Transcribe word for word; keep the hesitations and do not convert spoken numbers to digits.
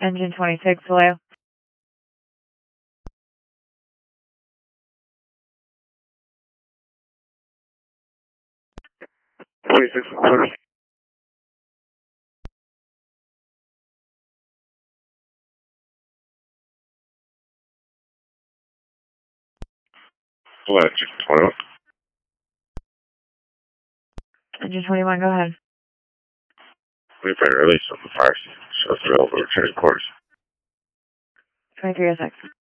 Engine twenty-six, Vallejo. twenty-six, sorry. Flat, twenty-one. Engine twenty-one, go ahead. We've been released on the fire scene. Show through over returning course. twenty-three oh six.